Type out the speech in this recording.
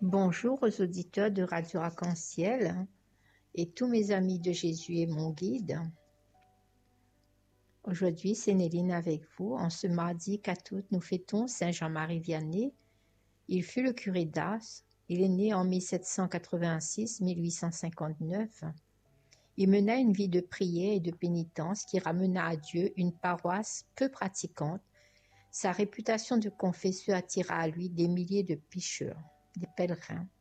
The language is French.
Bonjour aux auditeurs de Radio Arc-en-Ciel et tous mes amis de Jésus et mon guide. Aujourd'hui, c'est Néline avec vous. En ce mardi 4 août, nous fêtons Saint Jean-Marie Vianney. Il fut le curé d'Ars. Il est né en 1786-1859. Il mena une vie de prière et de pénitence qui ramena à Dieu une paroisse peu pratiquante. Sa réputation de confesseur attira à lui des milliers de pécheurs, des pèlerins.